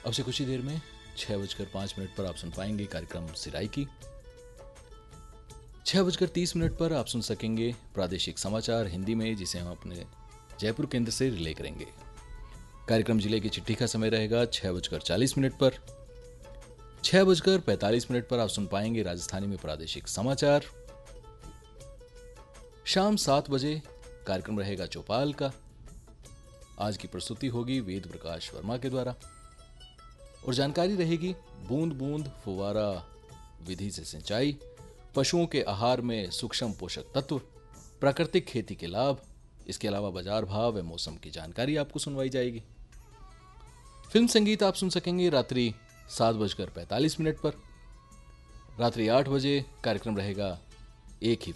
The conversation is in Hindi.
अब से कुछ ही देर में 6:05 पर आप सुन पाएंगे कार्यक्रम सिराई की। 6:30 पर आप सुन सकेंगे प्रादेशिक समाचार हिंदी में, जिसे हम अपने जयपुर केंद्र से रिले करेंगे। कार्यक्रम जिले की चिट्ठी का समय रहेगा 6:40 पर। 6:45 पर आप सुन पाएंगे राजस्थानी में प्रादेशिक समाचार। शाम 7 बजे कार्यक्रम रहेगा चौपाल का। आज की प्रस्तुति होगी वेद प्रकाश वर्मा के द्वारा और जानकारी रहेगी बूंद बूंद फुवारा विधि से सिंचाई, पशुओं के आहार में सूक्ष्म पोषक तत्व, प्राकृतिक खेती के लाभ। इसके अलावा बाजार भाव व मौसम की जानकारी आपको सुनवाई जाएगी। फिल्म संगीत आप सुन सकेंगे रात्रि 7:45 पर। रात्रि 8 बजे कार्यक्रम रहेगा एक ही